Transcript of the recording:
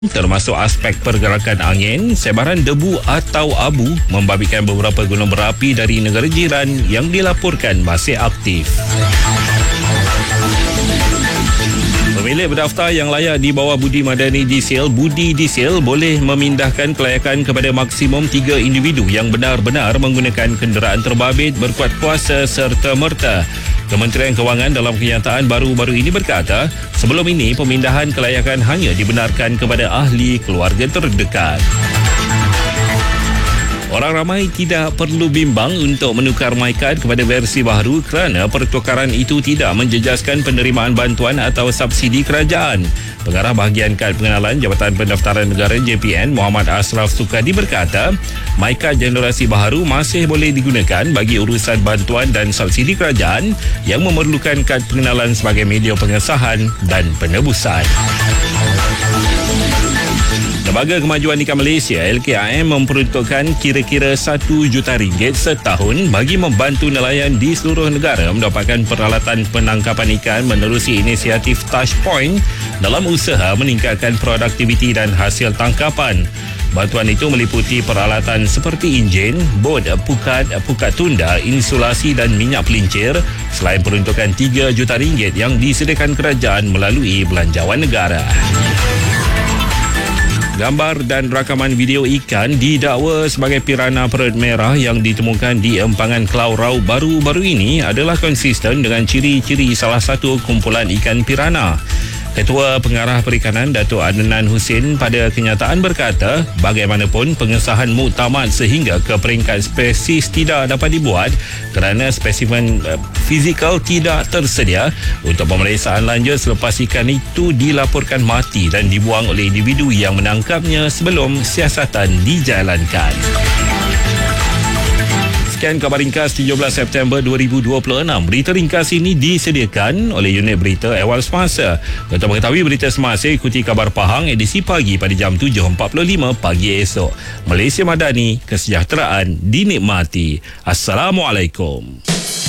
termasuk aspek pergerakan angin, sebaran debu atau abu membabitkan beberapa gunung berapi dari negara jiran yang dilaporkan masih aktif. Pemilik berdaftar yang layak di bawah Budi Madani Diesel, Budi Diesel boleh memindahkan kelayakan kepada maksimum 3 individu yang benar-benar menggunakan kenderaan terbabit berkuat kuasa serta merta. Kementerian Kewangan dalam kenyataan baru-baru ini berkata, sebelum ini pemindahan kelayakan hanya dibenarkan kepada ahli keluarga terdekat. Orang ramai tidak perlu bimbang untuk menukar MyKad kepada versi baru kerana pertukaran itu tidak menjejaskan penerimaan bantuan atau subsidi kerajaan. Pengarah Bahagian Kad Pengenalan Jabatan Pendaftaran Negara JPN Muhammad Ashraf Sukadi berkata, MyKad generasi baru masih boleh digunakan bagi urusan bantuan dan subsidi kerajaan yang memerlukan kad pengenalan sebagai media pengesahan dan penebusan. Lembaga Kemajuan Ikan Malaysia LKIM memperuntukkan kira-kira RM1 juta setahun bagi membantu nelayan di seluruh negara mendapatkan peralatan penangkapan ikan menerusi inisiatif Touchpoint dalam usaha meningkatkan produktiviti dan hasil tangkapan. Bantuan itu meliputi peralatan seperti enjin, bot pukat tunda, insulasi dan minyak pelincir selain peruntukan RM3 juta yang disediakan kerajaan melalui belanjawan negara. Gambar dan rakaman video ikan didakwa sebagai pirana perut merah yang ditemukan di empangan Kelau Rau baru-baru ini adalah konsisten dengan ciri-ciri salah satu kumpulan ikan pirana. Ketua Pengarah Perikanan Datuk Adnan Husin pada kenyataan berkata, bagaimanapun pengesahan muktamad sehingga ke peringkat spesies tidak dapat dibuat kerana spesimen fizikal tidak tersedia untuk pemeriksaan lanjut selepas ikan itu dilaporkan mati dan dibuang oleh individu yang menangkapnya sebelum siasatan dijalankan. Sekian khabar ringkas 17 September 2026. Berita ringkas ini disediakan oleh unit berita Ehwal Semasa. Untuk mengetahui berita semasa, ikuti Khabar Pahang edisi pagi pada jam 7.45 pagi esok. Malaysia Madani, kesejahteraan dinikmati. Assalamualaikum.